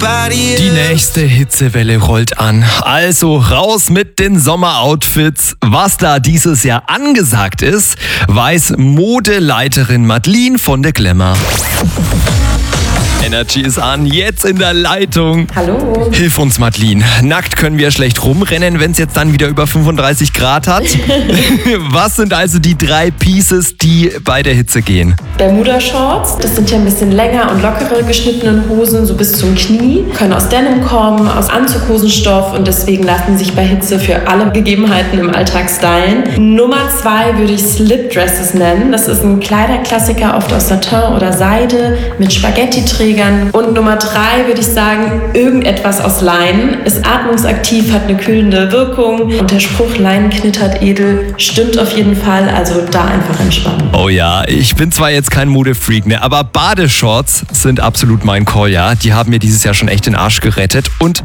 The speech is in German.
Die nächste Hitzewelle rollt an. Also raus mit den Sommeroutfits. Was da dieses Jahr angesagt ist, weiß Modeleiterin Madeline von der Glamour. Energy ist an, jetzt in der Leitung. Hallo. Hilf uns, Madeline. Nackt können wir schlecht rumrennen, wenn es jetzt dann wieder über 35 Grad hat. Was sind also die 3 Pieces, die bei der Hitze gehen? Bermuda-Shorts, das sind ja ein bisschen länger und lockere geschnittene Hosen, so bis zum Knie. Können aus Denim kommen, aus Anzughosenstoff und deswegen lassen sich bei Hitze für alle Gegebenheiten im Alltag stylen. Nummer 2 würde ich Slip-Dresses nennen. Das ist ein Kleiderklassiker, oft aus Satin oder Seide mit Spaghetti-Trägern. Und Nummer 3 würde ich sagen, irgendetwas aus Leinen. Ist atmungsaktiv, hat eine kühlende Wirkung. Und der Spruch, Leinen knittert edel, stimmt auf jeden Fall. Also da einfach entspannen. Oh ja, ich bin zwar jetzt kein Modefreak, ne, aber Badeshorts sind absolut mein Call, ja. Die haben mir dieses Jahr schon echt den Arsch gerettet. Und